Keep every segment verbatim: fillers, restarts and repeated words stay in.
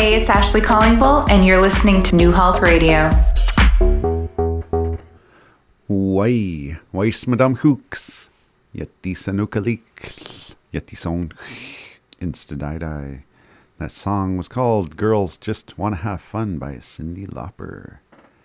Hey, it's Ashley Collingbull, and you're listening to New Halt Radio. Why, why's Madame Hooks? Yet die Sanukaliks, yet die song Insta-die-die. That song was called Girls Just Wanna Have Fun by Cyndi Lauper.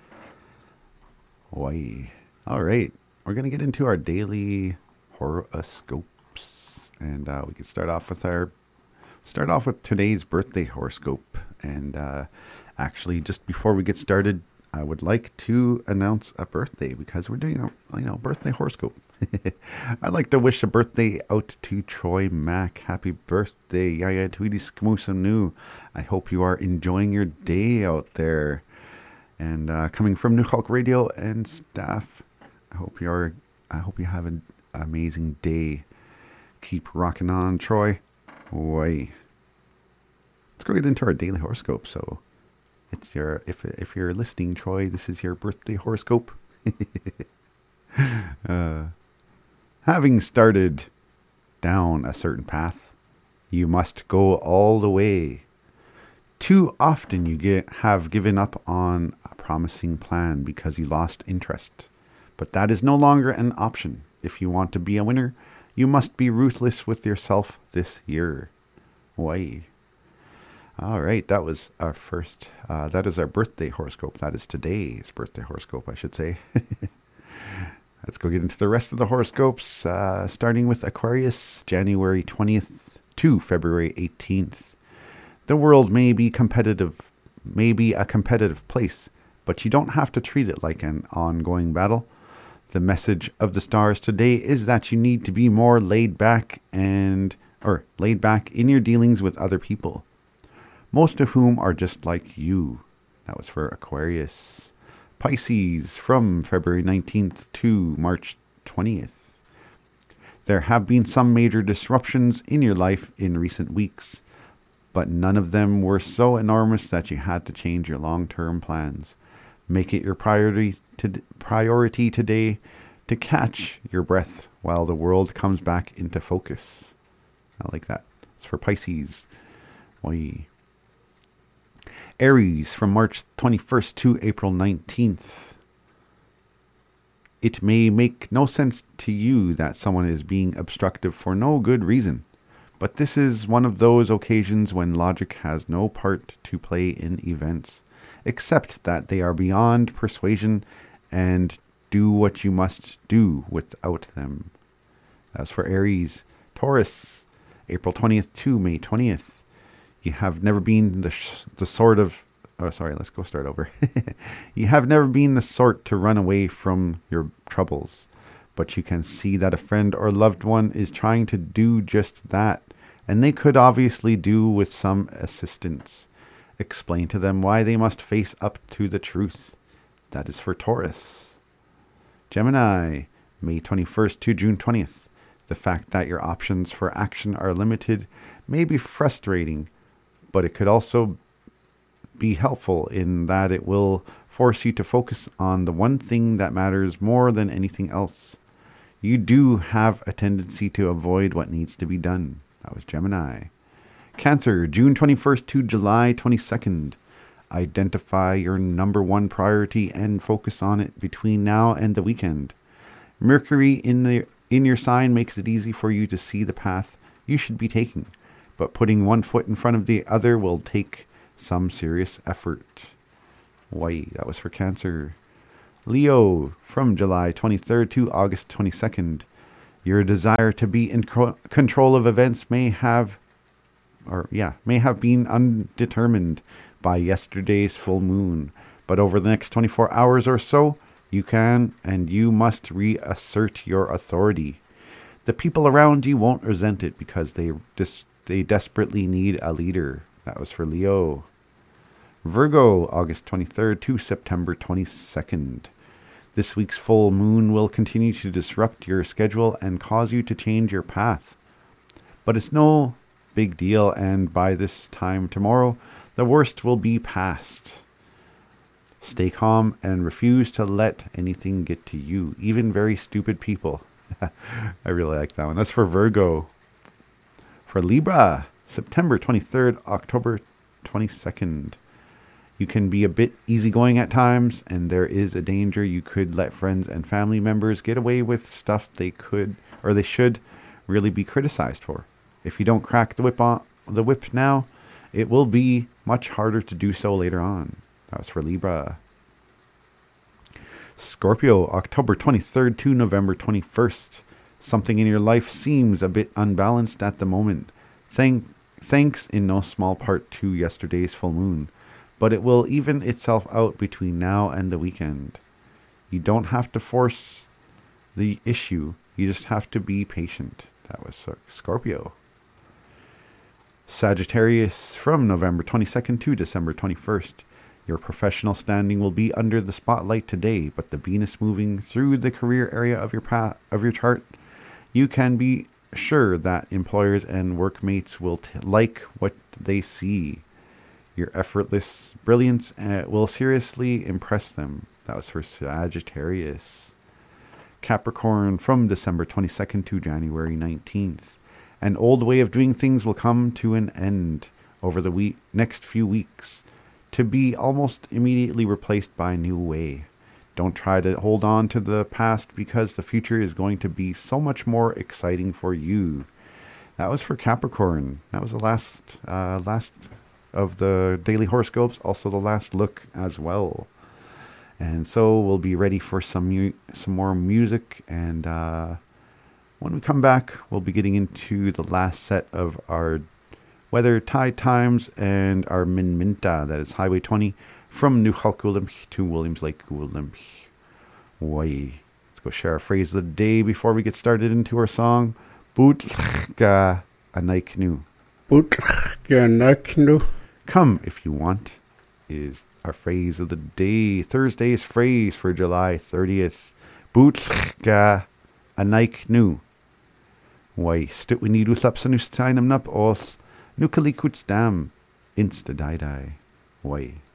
Why? Alright, we're going to get into our daily horoscopes. And uh, we can start off with our Start off with today's birthday horoscope. And uh, actually, just before we get started, I would like to announce a birthday because we're doing a you know birthday horoscope. I'd like to wish a birthday out to Troy Mack. Happy birthday, Yaya Tweety Skmoosanu. I hope you are enjoying your day out there. And uh, coming from New Hulk Radio and staff, I hope you are. I hope you have an amazing day. Keep rocking on, Troy. Way. Let's go get into our daily horoscope. So, it's your if if you're listening, Troy, this is your birthday horoscope. uh, having started down a certain path, you must go all the way. Too often you get have given up on a promising plan because you lost interest, but that is no longer an option. If you want to be a winner, you must be ruthless with yourself this year. Why? All right, that was our first, uh, that is our birthday horoscope. That is today's birthday horoscope, I should say. Let's go get into the rest of the horoscopes, uh, starting with Aquarius, January twentieth to February eighteenth. The world may be competitive, may be a competitive place, but you don't have to treat it like an ongoing battle. The message of the stars today is that you need to be more laid back and or laid back in your dealings with other people, most of whom are just like you. That was for Aquarius. Pisces, from February nineteenth to March twentieth. There have been some major disruptions in your life in recent weeks, but none of them were so enormous that you had to change your long-term plans. Make it your priority to priority today to catch your breath while the world comes back into focus. I like that. It's for Pisces. Why? Aries, from March twenty-first to April nineteenth. It may make no sense to you that someone is being obstructive for no good reason, but this is one of those occasions when logic has no part to play in events, except that they are beyond persuasion and do what you must do without them. As for Aries. Taurus, April twentieth to May twentieth. You have never been the sh- the sort of... Oh, sorry, let's go start over. You have never been the sort to run away from your troubles, but you can see that a friend or loved one is trying to do just that, and they could obviously do with some assistance. Explain to them why they must face up to the truth. That is for Taurus. Gemini, May twenty-first to June twentieth. The fact that your options for action are limited may be frustrating, but it could also be helpful in that it will force you to focus on the one thing that matters more than anything else. You do have a tendency to avoid what needs to be done. That was Gemini. Cancer, June twenty-first to July twenty-second. Identify your number one priority and focus on it between now and the weekend. Mercury in the in your sign makes it easy for you to see the path you should be taking, but putting one foot in front of the other will take some serious effort. Why? That was for Cancer. Leo, from July twenty-third to August twenty-second. Your desire to be in co- control of events may have or yeah, may have been undetermined by yesterday's full moon, but over the next twenty-four hours or so, you can and you must reassert your authority. The people around you won't resent it because they dis- they desperately need a leader. That was for Leo. Virgo, August twenty-third to September twenty-second. This week's full moon will continue to disrupt your schedule and cause you to change your path. But it's no big deal, and by this time tomorrow, the worst will be past. Stay calm and refuse to let anything get to you, even very stupid people. I really like that one. That's for Virgo. For Libra, September twenty-third, October twenty-second. You can be a bit easygoing at times, and there is a danger you could let friends and family members get away with stuff they could or they should really be criticized for. If you don't crack the whip on the whip now, it will be much harder to do so later on. That was for Libra. Scorpio, October twenty-third to November twenty-first. Something in your life seems a bit unbalanced at the moment. Thank, thanks in no small part to yesterday's full moon. But it will even itself out between now and the weekend. You don't have to force the issue. You just have to be patient. That was Scorpio. Sagittarius, from November twenty-second to December twenty-first. Your professional standing will be under the spotlight today, but the Venus moving through the career area of your path, of your chart, you can be sure that employers and workmates will t- like what they see. Your effortless brilliance uh, will seriously impress them. That was for Sagittarius. Capricorn, from December twenty-second to January nineteenth. An old way of doing things will come to an end over the week, next few weeks, to be almost immediately replaced by a new way. Don't try to hold on to the past, because the future is going to be so much more exciting for you. That was for Capricorn. That was the last uh, last of the daily horoscopes, also the last look as well. And so we'll be ready for some mu- some more music, and uh, when we come back, we'll be getting into the last set of our weather tide times and our Min Minta, that is Highway twenty, from New Halkulimp to Williams Lake Kulimp. Wai. Let's go share our phrase of the day before we get started into our song. Bootlka Anaiknu. Bootlka Anaiknu. Come if you want is our phrase of the day. Thursday's phrase for July thirtieth. Bootlka Anaiknu. Wai. Stut we need with upsanus time up os. Nukalikuts dam. Insta die die. Wai.